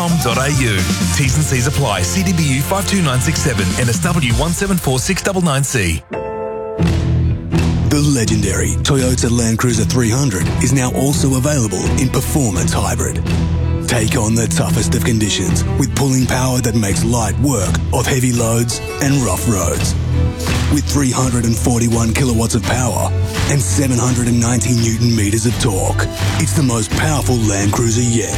T's and C's apply. CDBU 52967 NSW 1746996. The legendary Toyota Land Cruiser 300 is now also available in Performance Hybrid. Take on the toughest of conditions with pulling power that makes light work of heavy loads and rough roads. With 341 kilowatts of power and 790 Newton meters of torque, it's the most powerful Land Cruiser yet.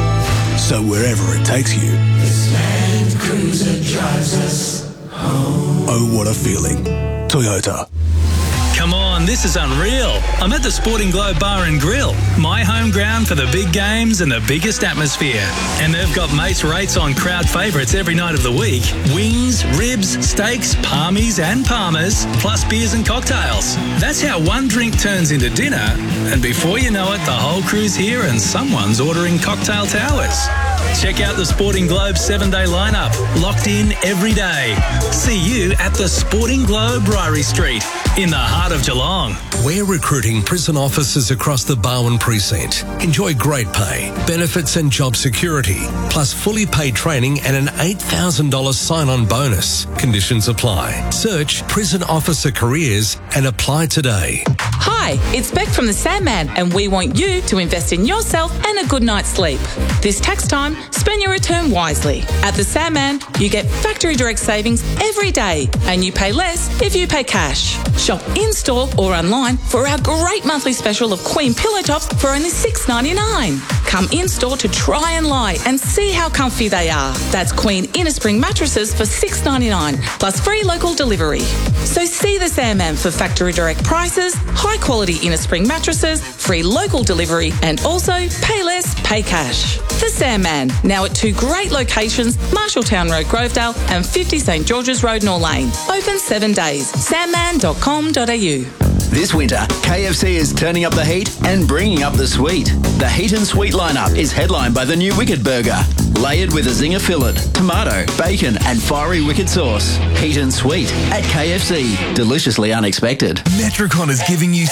So wherever it takes you, this Land Cruiser drives us home. Oh, what a feeling. Toyota. Come on, this is unreal. I'm at the Sporting Globe Bar and Grill, my home ground for the big games and the biggest atmosphere. And they've got mates rates on crowd favourites every night of the week. Wings, ribs, steaks, palmies and palmers, plus beers and cocktails. That's how one drink turns into dinner. And before you know it, the whole crew's here and someone's ordering cocktail towers. Check out the Sporting Globe 7-day lineup, locked in every day. See you at the Sporting Globe, Ryrie Street, in the heart of Geelong. We're recruiting prison officers across the Barwon precinct. Enjoy great pay, benefits and job security, plus fully paid training and an $8,000 sign-on bonus. Conditions apply. Search Prison Officer Careers and apply today. Hi, it's Beck from the Sandman, and we want you to invest in yourself and a good night's sleep. This tax time, spend your return wisely. At the Sandman, you get factory direct savings every day, and you pay less if you pay cash. Shop in-store or online for our great monthly special of Queen pillow tops for only $6.99. Come in-store to try and lie and see how comfy they are. That's Queen Inner Spring mattresses for $6.99, plus free local delivery. So see the Sandman for factory direct prices, high quality Inner Spring mattresses, free local delivery, and also pay less, pay cash. The Sandman, now at 2 great locations, Marshalltown Road, Grovedale, and 50 St George's Road, Norlane. Open 7 days. Sandman.com.au. This winter, KFC is turning up the heat and bringing up the sweet. The Heat and Sweet lineup is headlined by the new Wicked Burger, layered with a zinger fillet, tomato, bacon and fiery Wicked sauce. Heat and Sweet at KFC. Deliciously unexpected. Metricon is giving you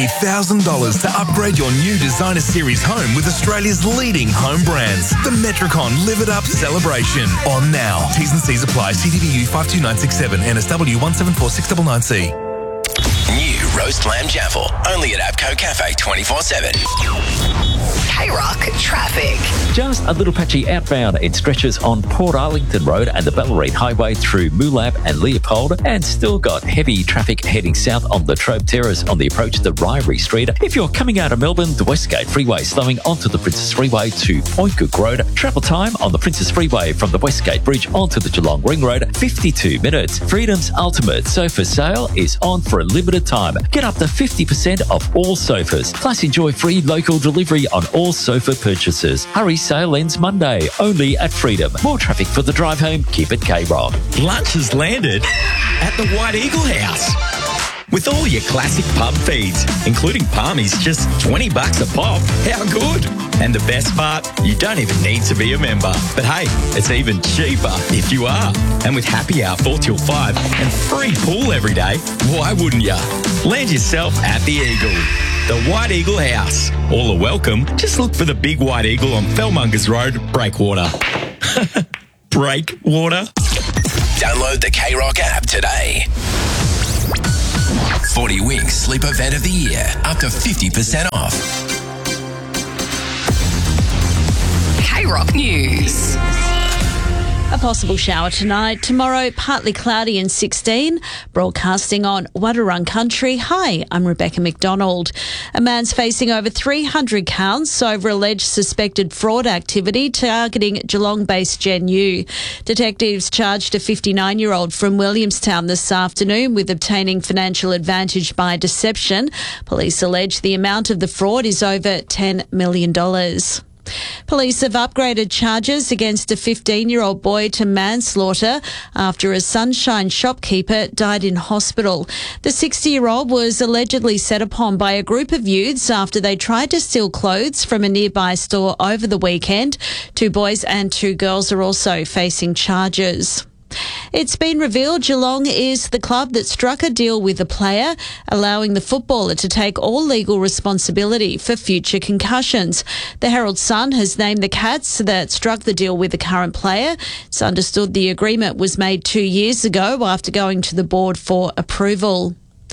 $60,000 to upgrade your new Designer Series home with Australia's leading home brands. The Metricon Live It Up celebration. On now. T's and C's apply. CDBU 52967 NSW 1746996. New roast lamb jaffle, only at Abco Cafe 24/7. K-Rock traffic. Just a little patchy outbound. It stretches on Port Arlington Road and the Ballerine Highway through Moolab and Leopold, and still got heavy traffic heading south on the Trobe Terrace on the approach to Ryrie Street. If you're coming out of Melbourne, the Westgate Freeway slowing onto the Princess Freeway to Point Cook Road. Travel time on the Princess Freeway from the Westgate Bridge onto the Geelong Ring Road, 52 minutes. Freedom's ultimate sofa sale is on for a limited time. Get up to 50% off all sofas, plus enjoy free local delivery on all sofa purchases. Hurry, sale ends Monday, only at Freedom. More traffic for the drive home. Keep it K-Rock. Lunch has landed at the White Eagle House. With all your classic pub feeds, including palmies, just $20 a pop. How good? And the best part, you don't even need to be a member. But hey, it's even cheaper if you are. And with happy hour 4 till 5 and free pool every day, why wouldn't you? Land yourself at the Eagle. The White Eagle House. All are welcome. Just look for the big White Eagle on Fellmongers Road, Breakwater. Breakwater? Download the K-Rock app today. 40 Winks Sleep Event of the Year. Up to 50% off. K-Rock News. A possible shower tonight. Tomorrow, partly cloudy and 16. Broadcasting on Wadawurrung Country. Hi, I'm Rebecca McDonald. A man's facing over 300 counts over alleged suspected fraud activity targeting Geelong-based Gen U. Detectives charged a 59-year-old from Williamstown this afternoon with obtaining financial advantage by deception. Police allege the amount of the fraud is over $10 million. Police have upgraded charges against a 15-year-old boy to manslaughter after a Sunshine shopkeeper died in hospital. The 60-year-old was allegedly set upon by a group of youths after they tried to steal clothes from a nearby store over the weekend. 2 boys and 2 girls are also facing charges. It's been revealed Geelong is the club that struck a deal with the player, allowing the footballer to take all legal responsibility for future concussions. The Herald Sun has named the Cats that struck the deal with the current player. It's understood the agreement was made 2 years ago after going to the board for approval.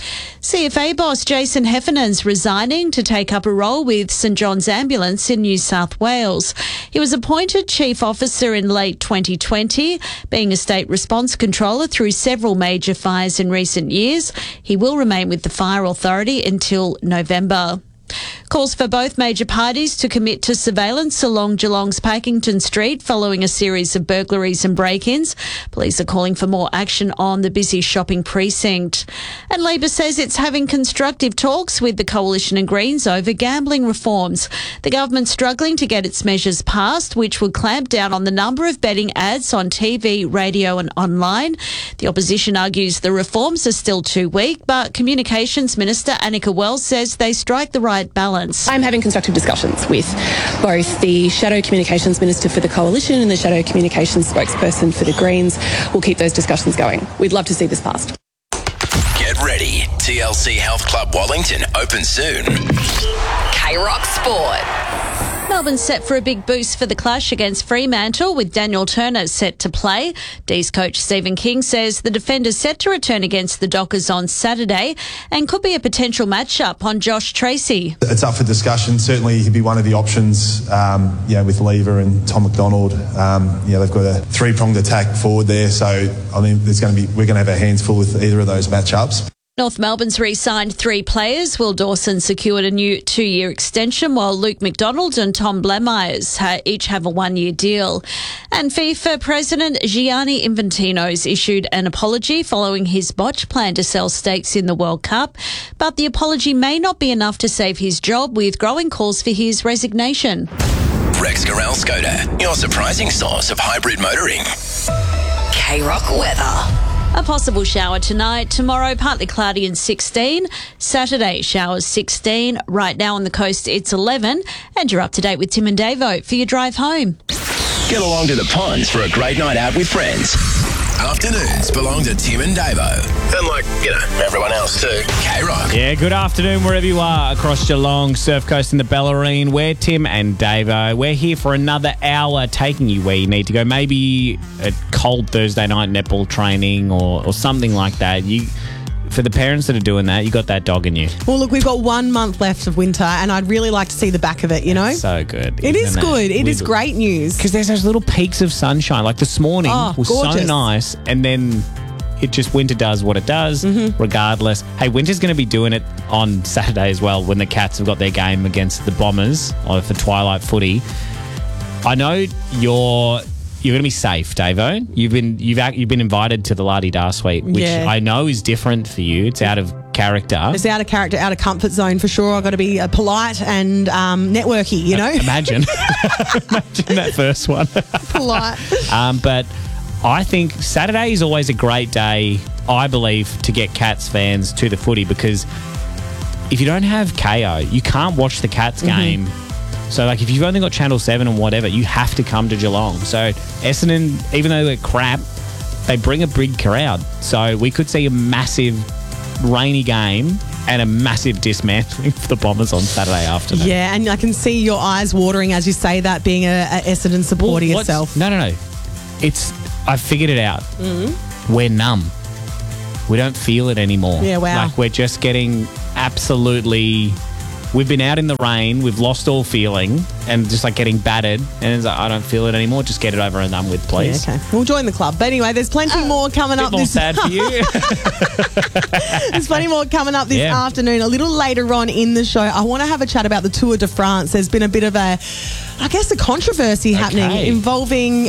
CFA boss Jason Heffernan's resigning to take up a role with St John's Ambulance in New South Wales. He was appointed Chief Officer in late 2020, being a state response controller through several major fires in recent years. He will remain with the Fire Authority until November. Calls for both major parties to commit to surveillance along Geelong's Packington Street following a series of burglaries and break-ins. Police are calling for more action on the busy shopping precinct. And Labor says it's having constructive talks with the Coalition and Greens over gambling reforms. The government's struggling to get its measures passed, which would clamp down on the number of betting ads on TV, radio and online. The opposition argues the reforms are still too weak, but Communications Minister Annika Wells says they strike the right balance. I'm having constructive discussions with both the Shadow Communications Minister for the Coalition and the Shadow Communications spokesperson for the Greens. We'll keep those discussions going. We'd love to see this passed. Get ready. TLC Health Club Wellington open soon. K-Rock Sport. Melbourne's set for a big boost for the clash against Fremantle, with Daniel Turner set to play. D's coach Stephen King says the defender's set to return against the Dockers on Saturday and could be a potential matchup on Josh Tracy. It's up for discussion. Certainly he'd be one of the options, with Lever and Tom McDonald. They've got a three-pronged attack forward there, so I mean we're going to have our hands full with either of those matchups. North Melbourne's re-signed 3 players. Will Dawson secured a new 2-year extension, while Luke McDonald and Tom Blamires each have a 1-year deal. And FIFA President Gianni Infantino's issued an apology following his botched plan to sell stakes in the World Cup. But the apology may not be enough to save his job, with growing calls for his resignation. Rex Corral Skoda, your surprising source of hybrid motoring. K-Rock weather. A possible shower tonight. Tomorrow, partly cloudy and 16. Saturday, showers 16. Right now on the coast, it's 11. And you're up to date with Tim and Davo for your drive home. Get along to the ponds for a great night out with friends. Afternoons belong to Tim and Davo. And everyone else too. K-Rock. Yeah, good afternoon wherever you are across Geelong, Surf Coast and the Bellarine. We're Tim and Davo. We're here for another hour, taking you where you need to go. Maybe a cold Thursday night netball training or something like that. For the parents that are doing that, you got that dog in you. Well, look, we've got 1 month left of winter, and I'd really like to see the back of it, So good. It is good. It is great news. Because there's those little peaks of sunshine. Like this morning was gorgeous. so nice, and then winter does what it does, regardless. Hey, winter's going to be doing it on Saturday as well, when the Cats have got their game against the Bombers for Twilight Footy. I know you're going to be safe, Davo. You've been invited to the La-Di-Da suite, which I know is different for you. It's out of character. It's out of character, out of comfort zone for sure. I've got to be polite and networky, Imagine that first one. Polite. But I think Saturday is always a great day, I believe, to get Cats fans to the footy, because if you don't have KO, you can't watch the Cats game. So, if you've only got Channel 7 and whatever, you have to come to Geelong. So, Essendon, even though they're crap, they bring a big crowd. So, we could see a massive rainy game and a massive dismantling for the Bombers on Saturday afternoon. Yeah, and I can see your eyes watering as you say that, being a Essendon supporter yourself. No. I figured it out. We're numb. We don't feel it anymore. Yeah, wow. We're just getting absolutely... We've been out in the rain, we've lost all feeling, and just getting battered, and it's I don't feel it anymore. Just get it over and done with, please. Yeah, okay. We'll join the club. But anyway, there's plenty more coming up. More sad for you. There's plenty more coming up this afternoon. A little later on in the show, I want to have a chat about the Tour de France. There's been a bit of a controversy happening involving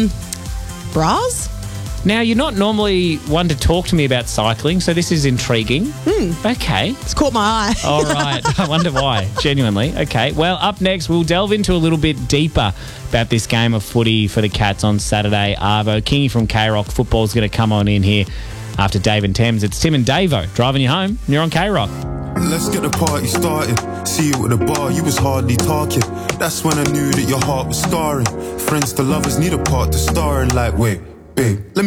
bras. Now, you're not normally one to talk to me about cycling, so this is intriguing. Okay. It's caught my eye. All right. I wonder why. Genuinely. Okay. Well, up next, we'll delve into a little bit deeper about this game of footy for the Cats on Saturday. Arvo Kingy from K-Rock Football is going to come on in here after Dave and Thames. It's Tim and Davo driving you home. You're on K-Rock. Let's get the party started. See you at the bar, you was hardly talking. That's when I knew that your heart was scarring. Friends to lovers need a part to star in. Wait, babe, let me